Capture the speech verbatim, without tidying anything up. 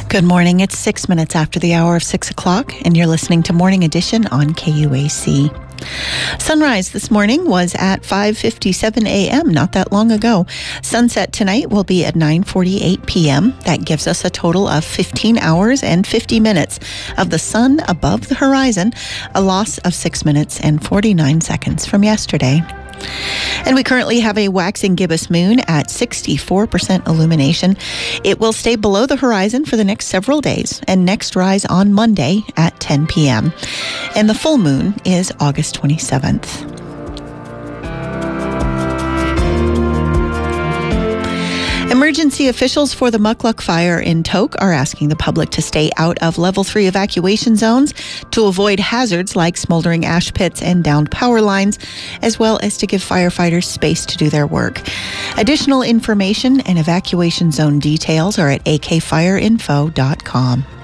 Good morning. It's six minutes after the hour of six o'clock, and you're listening to Morning Edition on K U A C. Sunrise this morning was at five fifty-seven a.m., not that long ago. Sunset tonight will be at nine forty-eight p.m. That gives us a total of fifteen hours and fifty minutes of the sun above the horizon, a loss of six minutes and forty-nine seconds from yesterday. And we currently have a waxing gibbous moon at sixty-four percent illumination. It will stay below the horizon for the next several days and next rise on Monday at ten p.m. And the full moon is August twenty-seventh. Emergency officials for the Mukluk fire in Tok are asking the public to stay out of level three evacuation zones to avoid hazards like smoldering ash pits and downed power lines, as well as to give firefighters space to do their work. Additional information and evacuation zone details are at a k fire info dot com.